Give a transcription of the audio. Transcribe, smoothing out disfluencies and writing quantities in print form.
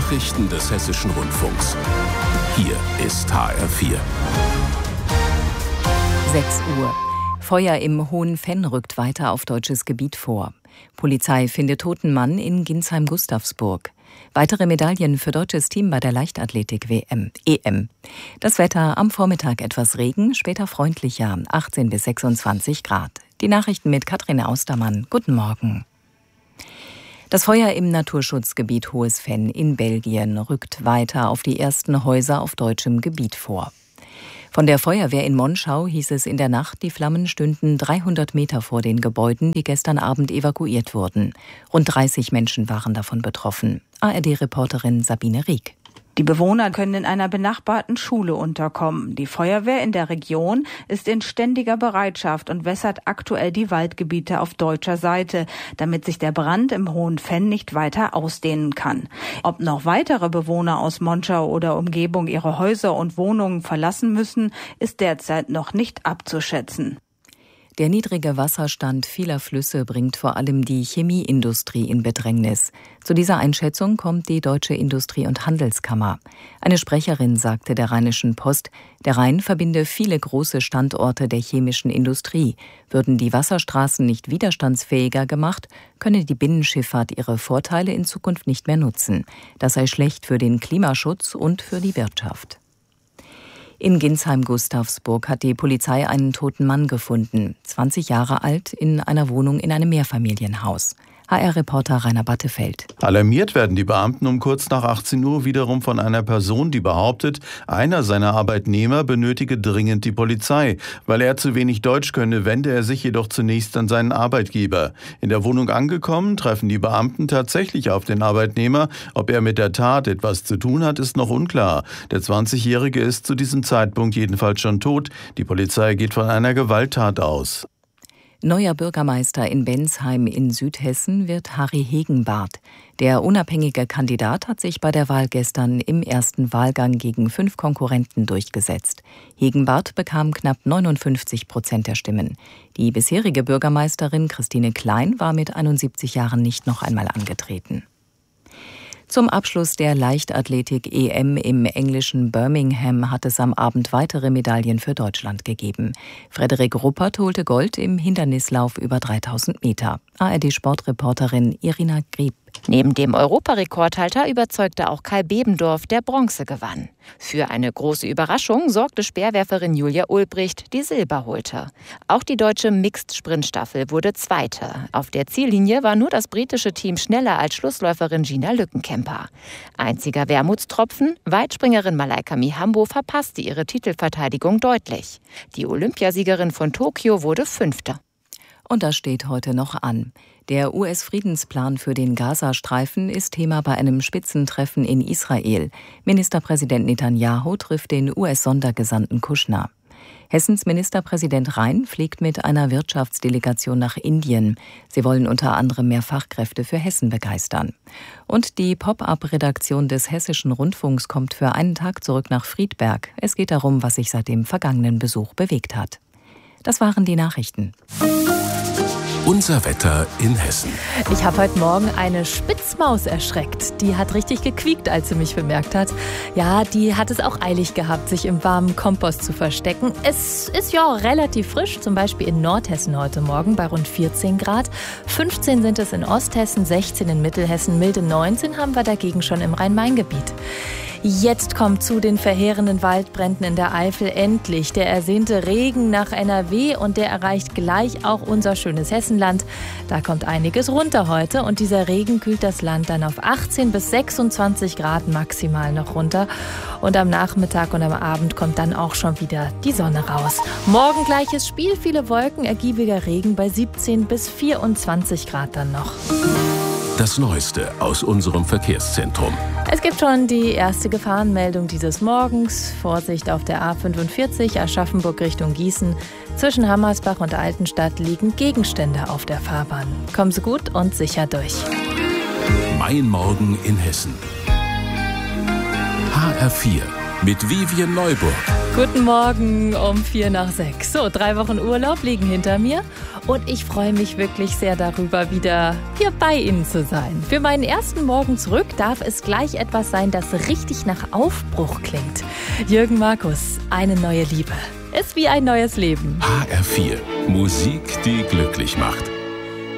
Nachrichten des Hessischen Rundfunks. Hier ist HR4. 6 Uhr. Feuer im Hohenfenn rückt weiter auf deutsches Gebiet vor. Polizei findet toten Mann in Ginsheim-Gustavsburg. Weitere Medaillen für deutsches Team bei der Leichtathletik-EM. Das Wetter: am Vormittag etwas Regen, später freundlicher, 18 bis 26 Grad. Die Nachrichten mit Katrin Austermann. Guten Morgen. Das Feuer im Naturschutzgebiet Hohenfenn in Belgien rückt weiter auf die ersten Häuser auf deutschem Gebiet vor. Von der Feuerwehr in Monschau hieß es in der Nacht, die Flammen stünden 300 Meter vor den Gebäuden, die gestern Abend evakuiert wurden. Rund 30 Menschen waren davon betroffen. ARD-Reporterin Sabine Rieck. Die Bewohner können in einer benachbarten Schule unterkommen. Die Feuerwehr in der Region ist in ständiger Bereitschaft und wässert aktuell die Waldgebiete auf deutscher Seite, damit sich der Brand im Hohenfenn nicht weiter ausdehnen kann. Ob noch weitere Bewohner aus Monschau oder Umgebung ihre Häuser und Wohnungen verlassen müssen, ist derzeit noch nicht abzuschätzen. Der niedrige Wasserstand vieler Flüsse bringt vor allem die Chemieindustrie in Bedrängnis. Zu dieser Einschätzung kommt die Deutsche Industrie- und Handelskammer. Eine Sprecherin sagte der Rheinischen Post, der Rhein verbinde viele große Standorte der chemischen Industrie. Würden die Wasserstraßen nicht widerstandsfähiger gemacht, könne die Binnenschifffahrt ihre Vorteile in Zukunft nicht mehr nutzen. Das sei schlecht für den Klimaschutz und für die Wirtschaft. In Ginsheim-Gustavsburg hat die Polizei einen toten Mann gefunden, 20 Jahre alt, in einer Wohnung in einem Mehrfamilienhaus. HR-Reporter Rainer Battefeld. Alarmiert werden die Beamten um kurz nach 18 Uhr wiederum von einer Person, die behauptet, einer seiner Arbeitnehmer benötige dringend die Polizei. Weil er zu wenig Deutsch könne, wende er sich jedoch zunächst an seinen Arbeitgeber. In der Wohnung angekommen, treffen die Beamten tatsächlich auf den Arbeitnehmer. Ob er mit der Tat etwas zu tun hat, ist noch unklar. Der 20-Jährige ist zu diesem Zeitpunkt jedenfalls schon tot. Die Polizei geht von einer Gewalttat aus. Neuer Bürgermeister in Bensheim in Südhessen wird Harry Hegenbarth. Der unabhängige Kandidat hat sich bei der Wahl gestern im ersten Wahlgang gegen 5 Konkurrenten durchgesetzt. Hegenbarth bekam knapp 59% der Stimmen. Die bisherige Bürgermeisterin Christine Klein war mit 71 Jahren nicht noch einmal angetreten. Zum Abschluss der Leichtathletik-EM im englischen Birmingham hat es am Abend weitere Medaillen für Deutschland gegeben. Frederik Ruppert holte Gold im Hindernislauf über 3000 Meter. ARD-Sportreporterin Irina Grieb. Neben dem Europarekordhalter überzeugte auch Kai Bebendorf, der Bronze gewann. Für eine große Überraschung sorgte Speerwerferin Julia Ulbricht, die Silber holte. Auch die deutsche Mixed-Sprintstaffel wurde Zweite. Auf der Ziellinie war nur das britische Team schneller als Schlussläuferin Gina Lückenkämper. Einziger Wermutstropfen: Weitspringerin Malaika Mihambo verpasste ihre Titelverteidigung deutlich. Die Olympiasiegerin von Tokio wurde Fünfte. Und das steht heute noch an. Der US-Friedensplan für den Gazastreifen ist Thema bei einem Spitzentreffen in Israel. Ministerpräsident Netanyahu trifft den US-Sondergesandten Kushner. Hessens Ministerpräsident Rhein fliegt mit einer Wirtschaftsdelegation nach Indien. Sie wollen unter anderem mehr Fachkräfte für Hessen begeistern. Und die Pop-up-Redaktion des Hessischen Rundfunks kommt für einen Tag zurück nach Friedberg. Es geht darum, was sich seit dem vergangenen Besuch bewegt hat. Das waren die Nachrichten. Unser Wetter in Hessen. Ich habe heute Morgen eine Spitzmaus erschreckt. Die hat richtig gequiekt, als sie mich bemerkt hat. Ja, die hat es auch eilig gehabt, sich im warmen Kompost zu verstecken. Es ist ja auch relativ frisch, zum Beispiel in Nordhessen heute Morgen bei rund 14 Grad. 15 sind es in Osthessen, 16 in Mittelhessen, milde 19 haben wir dagegen schon im Rhein-Main-Gebiet. Jetzt kommt zu den verheerenden Waldbränden in der Eifel endlich der ersehnte Regen nach NRW und der erreicht gleich auch unser schönes Hessenland. Da kommt einiges runter heute und dieser Regen kühlt das Land dann auf 18 bis 26 Grad maximal noch runter. Und am Nachmittag und am Abend kommt dann auch schon wieder die Sonne raus. Morgen gleiches Spiel, viele Wolken, ergiebiger Regen bei 17 bis 24 Grad dann noch. Das Neueste aus unserem Verkehrszentrum. Es gibt schon die erste Gefahrenmeldung dieses Morgens. Vorsicht auf der A45 Aschaffenburg Richtung Gießen. Zwischen Hammersbach und Altenstadt liegen Gegenstände auf der Fahrbahn. Kommen Sie gut und sicher durch. Mein Morgen in Hessen. HR4. mit Vivien Neuburg. Guten Morgen um 5:45. So, 3 Wochen Urlaub liegen hinter mir und ich freue mich wirklich sehr darüber, wieder hier bei Ihnen zu sein. Für meinen ersten Morgen zurück darf es gleich etwas sein, das richtig nach Aufbruch klingt. Jürgen Markus, eine neue Liebe. Ist wie ein neues Leben. HR4, Musik, die glücklich macht.